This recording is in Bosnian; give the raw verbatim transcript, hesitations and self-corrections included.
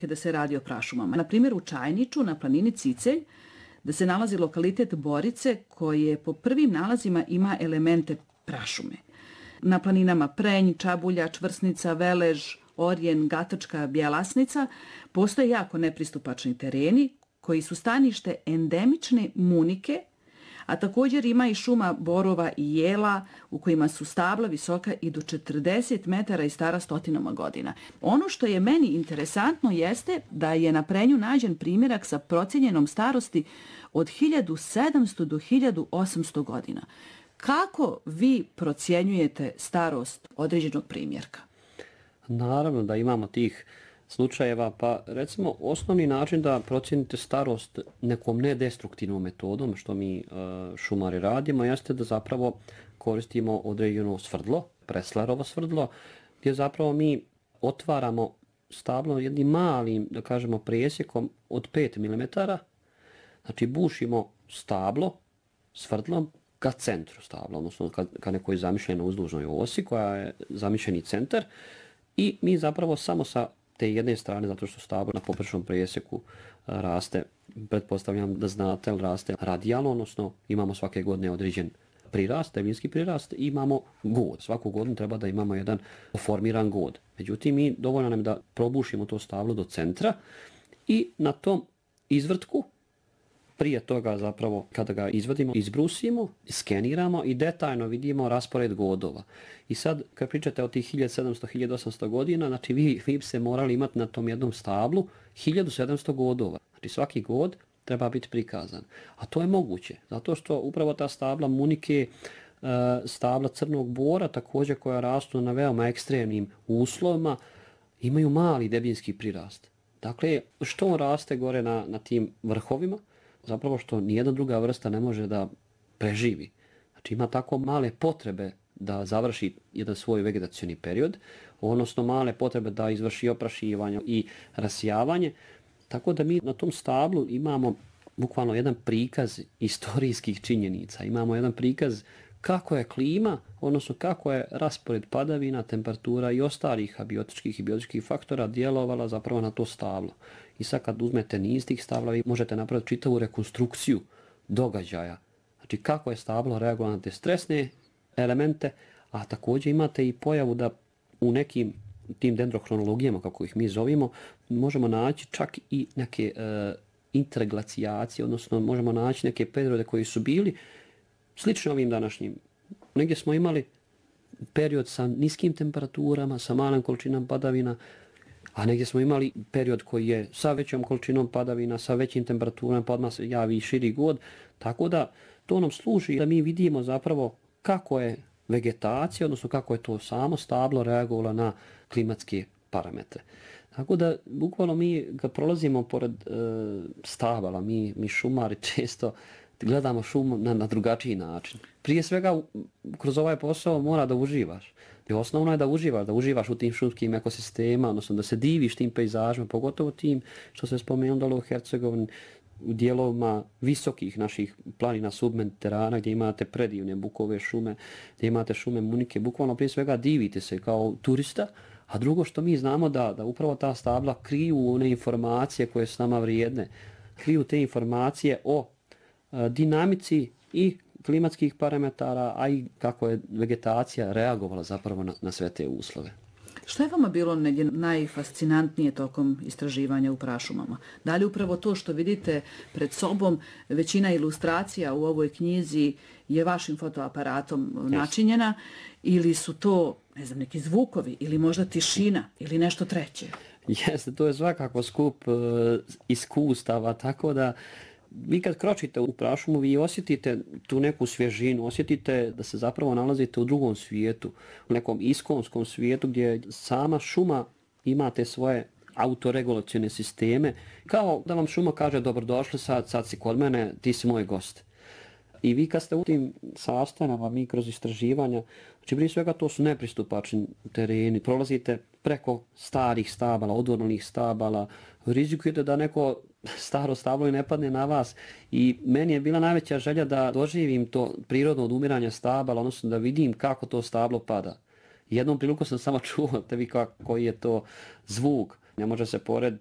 kada se radi o prašumama. Na primjer, u Čajniču, na planini Cicelj, da se nalazi lokalitet Borice, koji po prvim nalazima ima elemente prašume. Na planinama Prenj, Čabulja, Čvrsnica, Velež, Orjen, Gatačka, Bjelasnica postoje jako nepristupačni tereni koji su stanište endemične munike, a također ima i šuma borova i jela u kojima su stabla visoka i do četrdeset metara i stara stotinama godina. Ono što je meni interesantno jeste da je na Prenju nađen primjerak sa procijenjenom starosti od hiljadu sedamsto do hiljadu osamsto godina. Kako vi procjenjujete starost određenog primjerka? Naravno da imamo tih slučajeva, pa recimo osnovni način da procijenite starost nekom nedestruktivnom metodom, što mi e, šumari radimo, jeste da zapravo koristimo određeno svrdlo, Preslerovo svrdlo, gdje zapravo mi otvaramo stablo jednim malim, da kažemo, presjekom od pet milimetara, znači bušimo stablo svrdlom ka centru stabla, odnosno ka, ka nekoj zamišljenoj uzdužnoj osi koja je zamišljeni centar, i mi zapravo samo sa te jedne strane, zato što stablo na poprečnom presjeku raste, pretpostavljam da znate, raste radijalno, odnosno imamo svake godine određen prirast, devinski prirast, i imamo god. Svaku godinu treba da imamo jedan formiran god. Međutim, mi dovoljno nam da probušimo to stablo do centra i na tom izvrtku, prije toga zapravo kada ga izvadimo, izbrusimo, skeniramo i detaljno vidimo raspored godova. I sad kad pričate o tih hiljadu sedamsto do hiljadu osamsto godina, znači vi, vi se morali imati na tom jednom stablu hiljadu sedamsto godova. Znači svaki god treba biti prikazan. A to je moguće, zato što upravo ta stabla munike, stabla crnog bora, također koja rastu na veoma ekstremnim uslovima, imaju mali debinski prirast. Dakle, što on raste gore na, na tim vrhovima, zapravo što nijedna druga vrsta ne može da preživi. Znači ima tako male potrebe da završi jedan svoj vegetacioni period, odnosno male potrebe da izvrši oprašivanje i rasijavanje, tako da mi na tom stablu imamo bukvalno jedan prikaz istorijskih činjenica, imamo jedan prikaz kako je klima, odnosno kako je raspored padavina, temperatura i ostalih abiotičkih i biotičkih faktora djelovala zapravo na to stablo. I sad kad uzmete niz tih stabla, vi možete napraviti čitavu rekonstrukciju događaja. Znači kako je stablo reagovalo na te stresne elemente, a također imate i pojavu da u nekim tim dendrohronologijama, kako ih mi zovimo, možemo naći čak i neke e, interglacijacije, odnosno možemo naći neke periode koji su bili slično ovim današnjim. Negdje smo imali period sa niskim temperaturama, sa malim količinom padavina, a negdje smo imali period koji je sa većom količinom padavina, sa većim temperaturama, pa odmah se javi širi god. Tako da to nam služi da mi vidimo zapravo kako je vegetacija, odnosno kako je to samo stablo reagovalo na klimatske parametre. Tako da, bukvalno mi kad prolazimo pored e, stabala, mi, mi šumari često gledamo šumu na, na drugačiji način. Prije svega, kroz ovaj posao mora da uživaš. I osnovno je da uživaš, da uživaš u tim šumskim ekosistema, odnosno da se diviš tim pejzažima, pogotovo tim što se spomenulo u Hercegovini, u dijelovima visokih naših planina submediterana, gdje imate predivne bukove šume, gdje imate šume munike, bukvalno prije svega divite se kao turista, a drugo što mi znamo da, da upravo ta stabla kriju one informacije koje su nama vrijedne, kriju te informacije o e, dinamici i klimatskih parametara, a i kako je vegetacija reagovala zapravo na, na sve te uslove. Što je vama bilo negdje najfascinantnije tokom istraživanja u prašumama? Da li upravo to što vidite pred sobom, većina ilustracija u ovoj knjizi je vašim fotoaparatom yes. načinjena, ili su to, ne znam, neki zvukovi, ili možda tišina, ili nešto treće? Jeste, to je svakako skup uh, iskustava, tako da vi kad kročite u prašumu, vi osjetite tu neku svježinu, osjetite da se zapravo nalazite u drugom svijetu, u nekom iskonskom svijetu gdje sama šuma imate svoje autoregulacione sisteme, kao da vam šuma kaže dobrodošli, sad, sad si kod mene, ti si moj gost. I vi kad ste u tim sastanama, mi kroz istraživanja, znači prije svega to su nepristupačni tereni, prolazite preko starih stabala, odvornih stabala, rizikujete da neko staro stablo ne padne na vas, i meni je bila najveća želja da doživim to prirodno odumiranje stabala, odnosno da vidim kako to stablo pada. Jednom priliku sam samo čuo tebi koji je to zvuk, ne može se pored